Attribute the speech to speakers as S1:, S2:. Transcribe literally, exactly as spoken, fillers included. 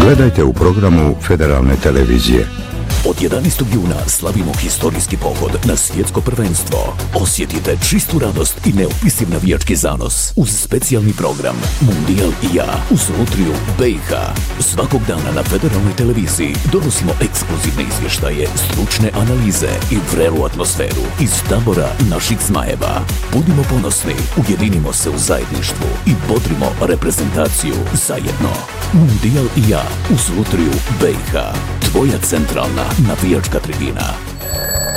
S1: Gledajte u programu Federalne televizije.
S2: Od jedanaestog juna slavimo historijski pohod na svjetsko prvenstvo. Osjetite čistu radost i neopisiv navijački zanos uz specijalni program Mundijal i ja uz Lutriju B i H. Svakog dana na Federalnoj televiziji donosimo ekskluzivne izvještaje, stručne analize i vrelu atmosferu iz tabora naših zmajeva. Budimo ponosni, ujedinimo se u zajedništvu i bodrimo reprezentaciju zajedno. Mundijal i ja uz Lutriju B i H. Tvoja centralna navijačka tribina.